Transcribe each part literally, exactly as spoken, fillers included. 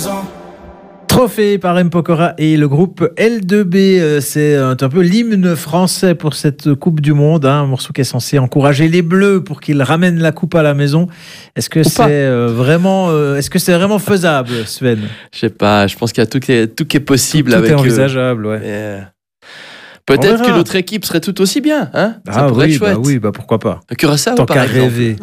Trophée par M. Pokora et le groupe L deux B. C'est un peu l'hymne français pour cette Coupe du Monde. Hein, un morceau qui est censé encourager les Bleus pour qu'ils ramènent la coupe à la maison. Est-ce que c'est euh, vraiment, euh, est-ce que c'est vraiment faisable, Sven ? Je sais pas. Je pense qu'il y a tout qui est, tout qui est possible tout, tout avec. Tout est envisageable, eux. ouais. Yeah. Peut-être que l'autre équipe serait tout aussi bien. Hein, ah ça pourrait oui, être chouette. Bah oui, bah pourquoi pas. Curaçao, Tant par qu'à exemple. rêver.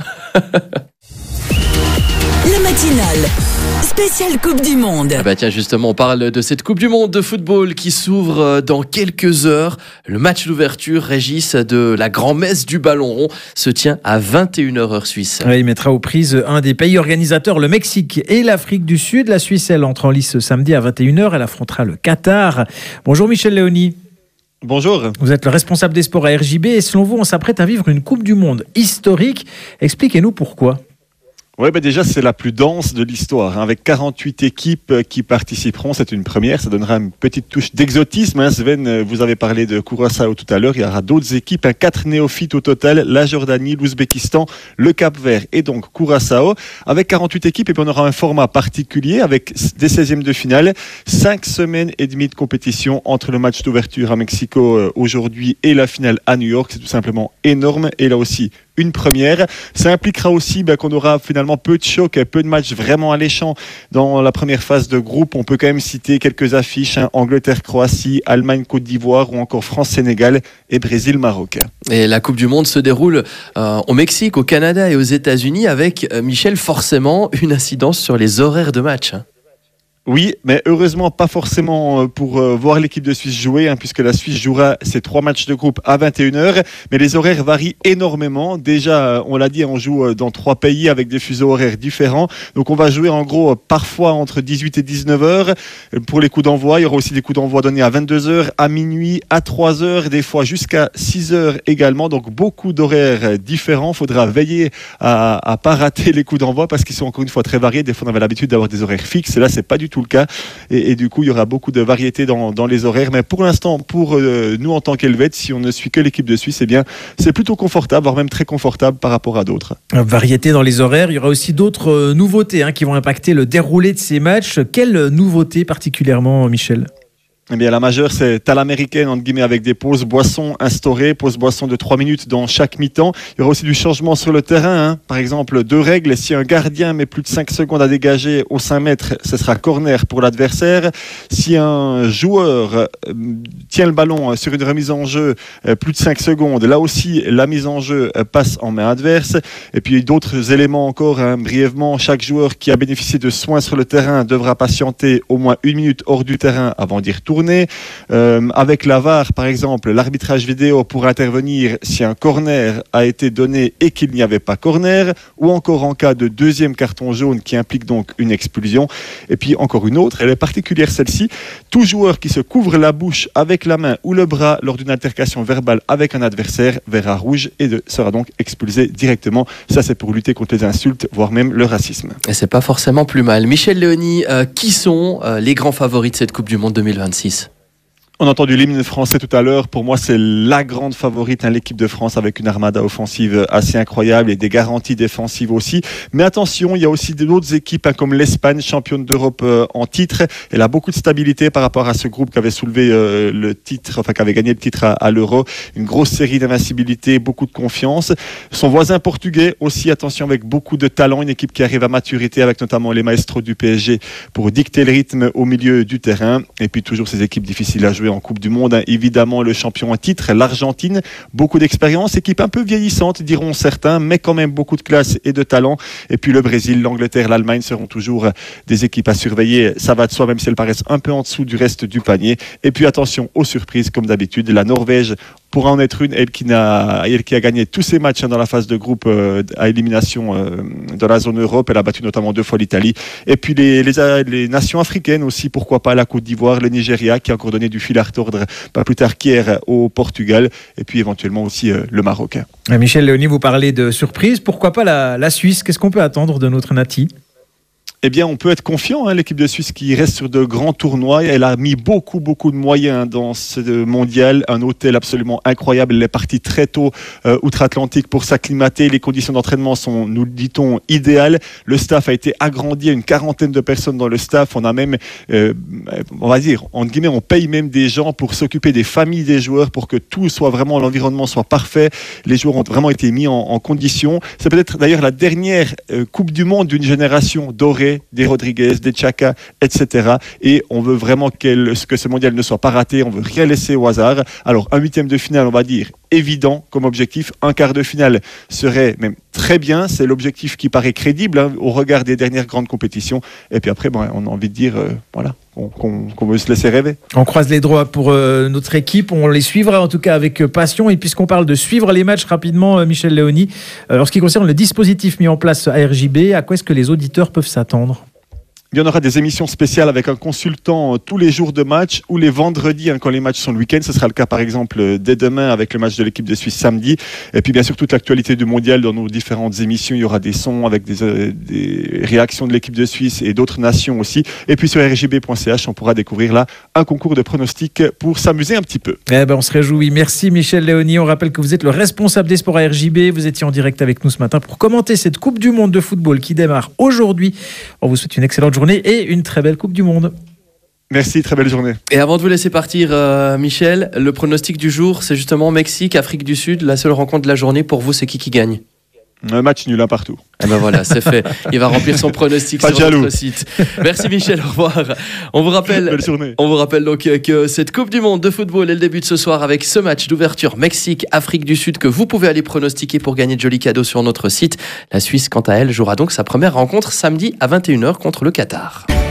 La matinale spéciale Coupe du Monde. Ah bah tiens, justement, on parle de cette Coupe du Monde de football qui s'ouvre dans quelques heures. Le match d'ouverture, Régis, de la grand-messe du ballon rond se tient à vingt et une heures heure suisse. Ouais, il mettra aux prises un des pays organisateurs, le Mexique et l'Afrique du Sud. La Suisse, elle entre en lice ce samedi à vingt et une heures. Elle affrontera le Qatar. Bonjour Michel Léoni. Bonjour. Vous êtes le responsable des sports à R J B et selon vous, on s'apprête à vivre une Coupe du Monde historique. Expliquez-nous pourquoi. Oui, ben déjà, c'est la plus dense de l'histoire, hein, avec quarante-huit équipes qui participeront. C'est une première, ça donnera une petite touche d'exotisme. Hein. Sven, vous avez parlé de Curaçao tout à l'heure. Il y aura d'autres équipes, hein, quatre néophytes au total, la Jordanie, l'Ouzbékistan, le Cap-Vert et donc Curaçao. Avec quarante-huit équipes, et puis on aura un format particulier avec des seizièmes de finale, cinq semaines et demie de compétition entre le match d'ouverture à Mexico euh, aujourd'hui et la finale à New York. C'est tout simplement énorme. Et là aussi, une première. Ça impliquera aussi ben, qu'on aura finalement peu de chocs, peu de matchs vraiment alléchants dans la première phase de groupe. On peut quand même citer quelques affiches, hein, Angleterre-Croatie, Allemagne-Côte d'Ivoire ou encore France-Sénégal et Brésil-Maroc. Et la Coupe du Monde se déroule euh, au Mexique, au Canada et aux États-Unis avec, euh, Michel, forcément une incidence sur les horaires de match. Hein. Oui, mais heureusement pas forcément pour euh, voir l'équipe de Suisse jouer, hein, puisque la Suisse jouera ses trois matchs de groupe à vingt et une heures. Mais les horaires varient énormément. Déjà, on l'a dit, on joue dans trois pays avec des fuseaux horaires différents. Donc on va jouer en gros parfois entre dix-huit et dix-neuf heures pour les coups d'envoi. Il y aura aussi des coups d'envoi donnés à vingt-deux heures, à minuit, à trois heures, des fois jusqu'à six heures également. Donc beaucoup d'horaires différents. Il faudra veiller à ne pas rater les coups d'envoi parce qu'ils sont encore une fois très variés. Des fois on avait l'habitude d'avoir des horaires fixes. Et là, c'est pas du tout le cas et, et du coup il y aura beaucoup de variété dans, dans les horaires, mais pour l'instant pour euh, nous en tant qu'Helvète, si on ne suit que l'équipe de Suisse, eh bien c'est plutôt confortable, voire même très confortable par rapport à d'autres. Variété dans les horaires, il y aura aussi d'autres euh, nouveautés hein, qui vont impacter le déroulé de ces matchs. Quelles nouveautés particulièrement, Michel ? Eh bien, la majeure, c'est à l'américaine, entre guillemets, avec des pauses boissons instaurées, pauses boissons de trois minutes dans chaque mi-temps. Il y aura aussi du changement sur le terrain. Hein. Par exemple, deux règles. Si un gardien met plus de cinq secondes à dégager au cinq mètres, ce sera corner pour l'adversaire. Si un joueur euh, tient le ballon sur une remise en jeu euh, plus de cinq secondes, là aussi, la mise en jeu euh, passe en main adverse. Et puis, d'autres éléments encore, hein, brièvement. Chaque joueur qui a bénéficié de soins sur le terrain devra patienter au moins une minute hors du terrain avant d'y retourner. Euh, avec la V A R, par exemple, l'arbitrage vidéo pourra intervenir si un corner a été donné et qu'il n'y avait pas corner, ou encore en cas de deuxième carton jaune qui implique donc une expulsion. Et puis encore une autre, elle est particulière celle-ci, tout joueur qui se couvre la bouche avec la main ou le bras lors d'une altercation verbale avec un adversaire verra rouge et de, sera donc expulsé directement. Ça, c'est pour lutter contre les insultes, voire même le racisme. Et c'est pas forcément plus mal. Michel Léoni, euh, qui sont euh, les grands favoris de cette Coupe du Monde deux mille vingt-six ? On a entendu l'hymne français tout à l'heure. Pour moi, c'est la grande favorite, hein, l'équipe de France, avec une armada offensive assez incroyable et des garanties défensives aussi. Mais attention, il y a aussi d'autres équipes hein, comme l'Espagne, championne d'Europe euh, en titre. Elle a beaucoup de stabilité par rapport à ce groupe qui avait soulevé euh, le titre, enfin qui avait gagné le titre à, à l'Euro. Une grosse série d'invincibilité, beaucoup de confiance. Son voisin portugais aussi, attention, avec beaucoup de talent. Une équipe qui arrive à maturité avec notamment les maestros du P S G pour dicter le rythme au milieu du terrain. Et puis toujours ces équipes difficiles à jouer en Coupe du Monde, hein. Évidemment le champion en titre, l'Argentine, beaucoup d'expérience, équipe un peu vieillissante diront certains, mais quand même beaucoup de classe et de talent. Et puis le Brésil, l'Angleterre, l'Allemagne seront toujours des équipes à surveiller, ça va de soi même si elles paraissent un peu en dessous du reste du panier. Et puis attention aux surprises comme d'habitude, la Norvège pourra en être une, elle qui, n'a, elle qui a gagné tous ses matchs hein, dans la phase de groupe euh, à élimination euh, dans la zone Europe. Elle a battu notamment deux fois l'Italie. Et puis les, les, les nations africaines aussi, pourquoi pas la Côte d'Ivoire, le Nigeria qui a encore donné du fil à retordre pas plus tard qu'hier au Portugal. Et puis éventuellement aussi euh, le Maroc. Michel Léoni, vous parlez de surprise. Pourquoi pas la, la Suisse ? Qu'est-ce qu'on peut attendre de notre Nati ? Eh bien, on peut être confiant, hein, l'équipe de Suisse qui reste sur de grands tournois. Elle a mis beaucoup, beaucoup de moyens dans ce mondial. Un hôtel absolument incroyable. Elle est partie très tôt euh, outre-Atlantique pour s'acclimater. Les conditions d'entraînement sont, nous le dit-on, idéales. Le staff a été agrandi à une quarantaine de personnes dans le staff. On a même, euh, on va dire, entre guillemets, on paye même des gens pour s'occuper des familles des joueurs pour que tout soit vraiment, l'environnement soit parfait. Les joueurs ont vraiment été mis en, en condition. C'est peut-être d'ailleurs la dernière euh, Coupe du Monde d'une génération dorée, des Rodriguez, des Xhaka, et cetera. Et on veut vraiment que ce mondial ne soit pas raté, on veut rien laisser au hasard. Alors un huitième de finale, on va dire, évident comme objectif. Un quart de finale serait même très bien, c'est l'objectif qui paraît crédible hein, au regard des dernières grandes compétitions. Et puis après, bon, on a envie de dire, euh, voilà, qu'on, qu'on, qu'on veut se laisser rêver. On croise les doigts pour euh, notre équipe, on les suivra en tout cas avec passion. Et puisqu'on parle de suivre les matchs rapidement, euh, Michel Léoni, euh, en ce qui concerne le dispositif mis en place à R J B, à quoi est-ce que les auditeurs peuvent s'attendre ? Il y en aura des émissions spéciales avec un consultant euh, tous les jours de match ou les vendredis hein, quand les matchs sont le week-end. Ce sera le cas par exemple euh, dès demain avec le match de l'équipe de Suisse samedi. Et puis bien sûr toute l'actualité du mondial dans nos différentes émissions. Il y aura des sons avec des, euh, des réactions de l'équipe de Suisse et d'autres nations aussi. Et puis sur r j b point c h on pourra découvrir là un concours de pronostics pour s'amuser un petit peu. Eh ben, on se réjouit. Merci Michel Léoni. On rappelle que vous êtes le responsable des sports à R J B. Vous étiez en direct avec nous ce matin pour commenter cette Coupe du Monde de football qui démarre aujourd'hui. On vous souhaite une excellente journée et une très belle Coupe du Monde. Merci, très belle journée. Et avant de vous laisser partir, euh, Michel, le pronostic du jour, c'est justement Mexique, Afrique du Sud. La seule rencontre de la journée, pour vous, c'est qui qui gagne ? Un match nul, un partout. Eh ben voilà, c'est fait. Il va remplir son pronostic Pas sur jaloux. notre site. Merci Michel, au revoir. On vous rappelle, Belle journée. on vous rappelle donc que cette Coupe du Monde de football, elle débute ce soir avec ce match d'ouverture Mexique-Afrique du Sud que vous pouvez aller pronostiquer pour gagner de jolis cadeaux sur notre site. La Suisse, quant à elle, jouera donc sa première rencontre samedi à vingt et une heures contre le Qatar.